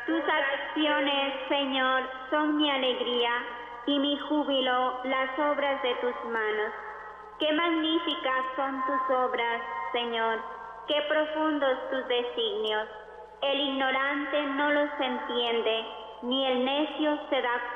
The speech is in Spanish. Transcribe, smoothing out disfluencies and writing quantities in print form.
Tus acciones, Señor, son mi alegría y mi júbilo las obras de tus manos. Qué magníficas son tus obras, Señor, qué profundos tus designios. El ignorante no los entiende, ni el necio se da